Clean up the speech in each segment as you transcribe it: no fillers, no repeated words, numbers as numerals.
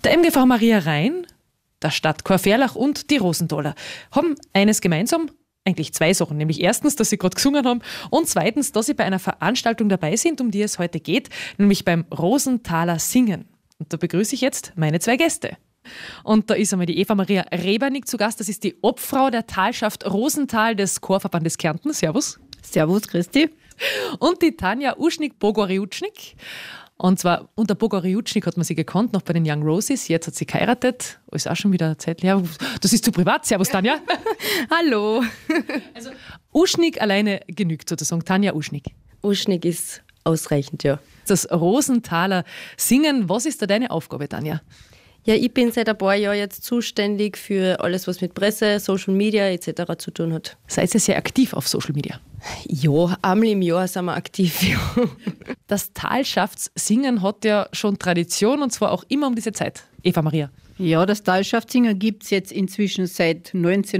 Der MGV Maria Rhein, der Stadtchor Verlach und die Rosenthaler haben eines gemeinsam, eigentlich zwei Sachen, nämlich erstens, dass sie gerade gesungen haben und zweitens, dass sie bei einer Veranstaltung dabei sind, um die es heute geht, nämlich beim Rosenthaler Singen. Und da begrüße ich jetzt meine zwei Gäste. Und da ist einmal die Eva Maria Rebernig zu Gast, das ist die Obfrau der Talschaft Rosenthal des Chorverbandes Kärnten. Servus. Servus, Christi. Und die Tanja Uschnik-Bogoriutschnik. Und zwar unter Bogoriutschnik hat man sie gekannt, noch bei den Young Roses. Jetzt hat sie geheiratet. Ist auch schon wieder eine Zeit her. Das ist zu privat. Servus, Tanja. Hallo. Also Uschnik alleine genügt sozusagen. Tanja Uschnik. Uschnik ist ausreichend, ja. Das Rosenthaler Singen, was ist da deine Aufgabe, Tanja? Ja, ich bin seit ein paar Jahren jetzt zuständig für alles, was mit Presse, Social Media etc. zu tun hat. Seid ihr sehr aktiv auf Social Media? Ja, einmal im Jahr sind wir aktiv. Ja. Das Talschaftssingen hat ja schon Tradition und zwar auch immer um diese Zeit. Eva Maria. Ja, das Talschaftssingen gibt es jetzt inzwischen seit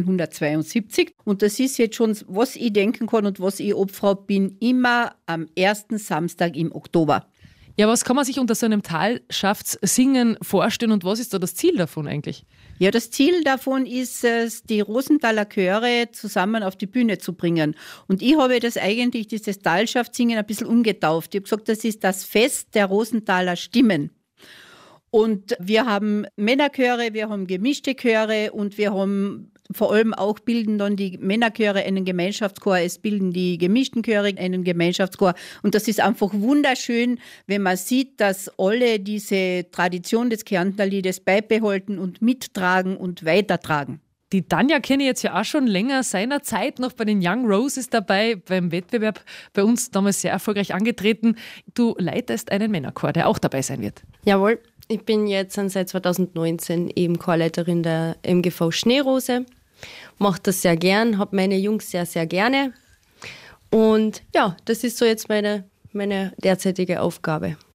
1972. Und das ist jetzt schon, was ich denken kann und was ich Obfrau bin, immer am ersten Samstag im Oktober. Ja, was kann man sich unter so einem Talschaftssingen vorstellen und was ist da das Ziel davon eigentlich? Ja, das Ziel davon ist es, die Rosenthaler Chöre zusammen auf die Bühne zu bringen. Und ich habe das eigentlich, dieses Talschaftssingen, ein bisschen umgetauft. Ich habe gesagt, das ist das Fest der Rosenthaler Stimmen. Und wir haben Männerchöre, wir haben gemischte Chöre und wir haben vor allem auch bilden dann die Männerchöre einen Gemeinschaftschor, es bilden die gemischten Chöre einen Gemeinschaftschor. Und das ist einfach wunderschön, wenn man sieht, dass alle diese Tradition des Kärntner Liedes beibehalten und mittragen und weitertragen. Die Tanja kenne ich jetzt ja auch schon länger, seinerzeit noch bei den Young Roses dabei, beim Wettbewerb bei uns damals sehr erfolgreich angetreten. Du leitest einen Männerchor, der auch dabei sein wird. Jawohl, ich bin jetzt seit 2019 eben Chorleiterin der MGV Schneerose. Mache das sehr gern, habe meine Jungs sehr, sehr gerne. Und ja, das ist so jetzt meine derzeitige Aufgabe.